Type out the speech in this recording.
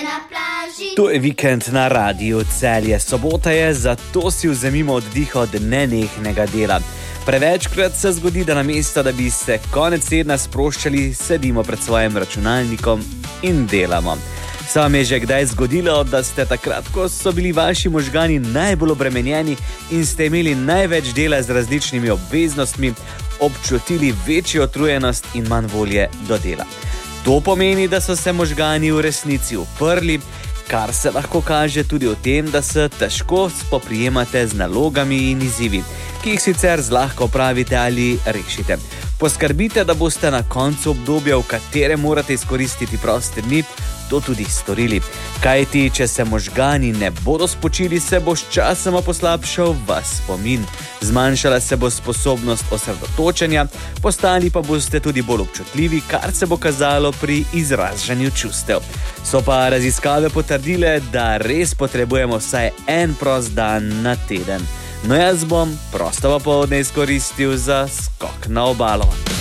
na plaži. To je vikend na Radiu Celje. Sobota je, zato si vzemimo oddih od nenehnega dela. Prevečkrat se zgodi, da namesto, da bi se konec tedna sproščali, sedimo pred svojim računalnikom in delamo. Se vam je že kdaj zgodilo, da ste takrat, ko so bili vaši možgani najbolj obremenjeni in ste imeli največ dela z različnimi obveznostmi, občutili večjo utrujenost in manj volje do dela? To pomeni, da so se možgani v resnici uprli, kar se lahko kaže tudi v tem, da se težko spoprijemate z nalogami in izzivi, ki jih sicer zlahka opravite ali rešite. Poskrbite, da boste na koncu obdobja, v katerem morate izkoristiti proste dni, to tudi storili. Kajti, če se možgani ne bodo spočili, se bo sčasoma poslabšal vas spomin. Zmanjšala se bo sposobnost osredotočenja, postali pa boste tudi bolj občutljivi, kar se bo kazalo pri izražanju čustev. So pa raziskave potrdile, da res potrebujemo vsaj en prost dan na teden. No, jaz bom prosto popoldne izkoristil za skok na obalo.